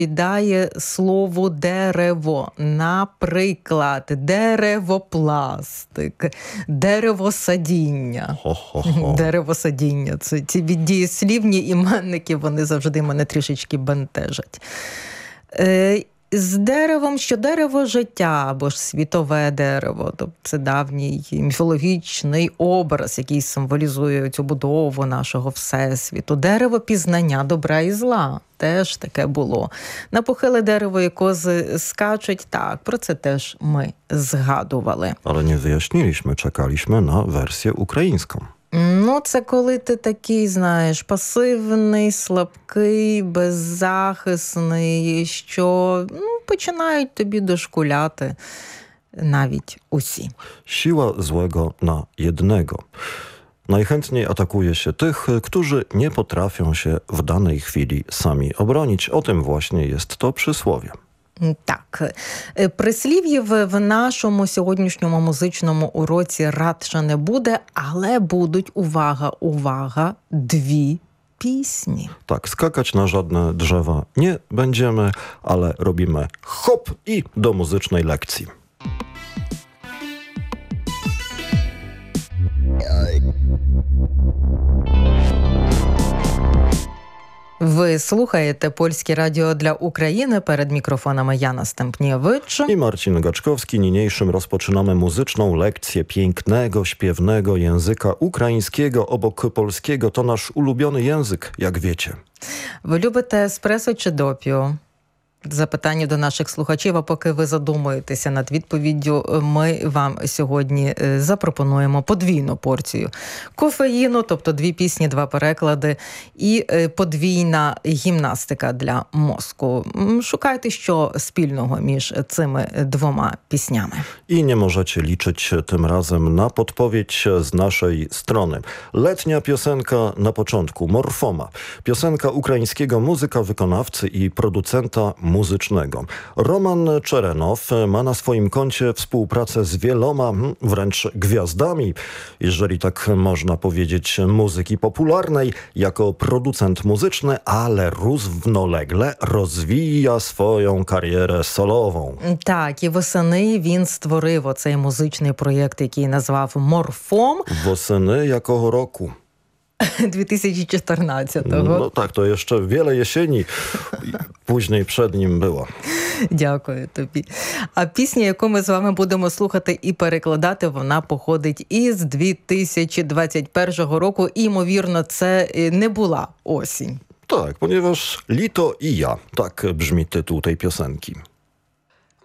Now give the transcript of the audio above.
відповідає слову дерево. Наприклад, деревопластик, деревосадіння. Деревосадіння. Це ці дієслівні іменники, вони завжди мене трішечки бентежать. З деревом, що дерево життя, або ж світове дерево. Тобто це давній міфологічний образ, який символізує цю будову нашого всесвіту. Дерево пізнання добра і зла. Теж таке було. На похиле дерево і кози скачуть. Так, про це теж ми згадували. Але не wyjaśniliśmy, czekaliśmy na wersję ukraińską. Ну, це коли ти такий, знаєш, пасивний, слабкий, беззахисний, що починають тобі дошкуляти навіть усі. Siła złego na jednego. Najchętniej atakuje się tych, którzy nie potrafią się w danej chwili sami obronić. O tym właśnie jest to przysłowie. Так, прислів'їв в нашому сьогоднішньому музичному уроці радше не буде, але будуть, увага, дві пісні. Tak, skakać na żadne drzewa nie będziemy, ale robimy hop i do muzycznej lekcji. Ви слухаєте Польське радіо для України. Перед мікрофонами Jana Stępniewicz i Marcin Gaczkowski. Niniejszym rozpoczynamy muzyczną lekcję pięknego, śpiewnego języka ukraińskiego obok polskiego. To nasz ulubiony język, jak wiecie. Ви любите еспресо чи допіо? Запитання до наших слухачів, а поки ви задумуєтеся над відповіддю, ми вам сьогодні запропонуємо подвійну порцію кофеїну, тобто 2 пісні, 2 переклади і подвійна гімнастика для мозку. Szukajcie, що спільного між цими 2 піснями. I nie możecie liczyć tym razem na podpowiedź z naszej strony. Letnia piosenka na początku, Morfoma. Piosenka ukraińskiego muzyka, wykonawcy i producenta muzycznego. Roman Czerenow ma na swoim koncie współpracę z wieloma, wręcz gwiazdami, jeżeli tak można powiedzieć, muzyki popularnej, jako producent muzyczny, ale równolegle rozwija swoją karierę solową. Так, і восени він створив оцей музичний проєкт, який назвав «Морфом». Восени jakiego roku? 2014-го. No tak, to jeszcze wiele jesieni później przed nim było. Дякую тобі. А пісня, яку ми з вами будемо слухати і перекладати, вона походить із 2021 року. І, ймовірно, це не була осінь. Tak, ponieważ Lito i ja, tak brzmi tytuł tej piosenki.